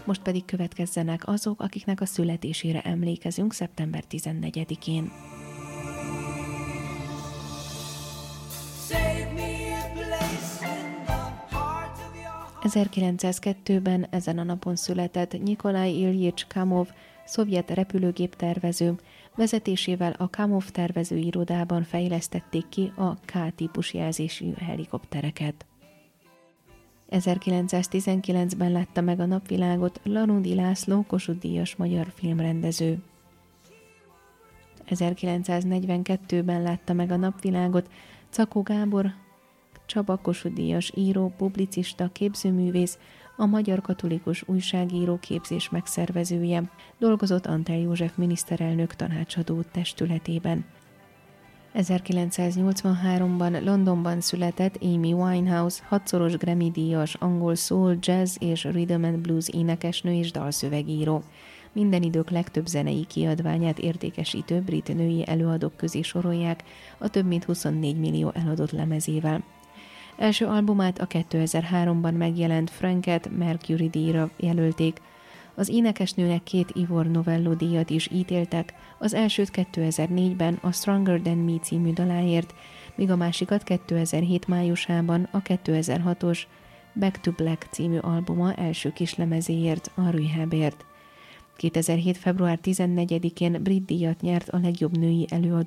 Most pedig következzenek azok, akiknek a születésére emlékezünk szeptember 14-én. 1902-ben ezen a napon született Nyikolaj Iljics Kamov, szovjet repülőgép-tervező, vezetésével a Kamov tervezőirodában fejlesztették ki a K-típus jelzésű helikoptereket. 1919-ben látta meg a napvilágot Lanudy László Kossuth-díjas magyar filmrendező. 1942-ben látta meg a napvilágot Czakó Gábor Csaba Kossuth-díjas író, publicista, képzőművész, a Magyar Katolikus Újságíró képzés megszervezője, dolgozott Antall József miniszterelnök tanácsadó testületében. 1983-ban Londonban született Amy Winehouse, 6-szoros Grammy-díjas angol soul, jazz és rhythm and blues énekesnő és dalszövegíró. Minden idők legtöbb zenei kiadványát értékesítő brit női előadók közé sorolják a több mint 24 millió eladott lemezével. Első albumát a 2003-ban megjelent Franket Mercury díjra jelölték. Az énekesnőnek 2 Ivor Novello díjat is ítéltek, az elsőt 2004-ben a Stronger Than Me című daláért, míg a másikat 2007 májusában a 2006-os Back to Black című albuma első kislemezéért, a Rehabért. 2007. február 14-én brit díjat nyert a legjobb női előadó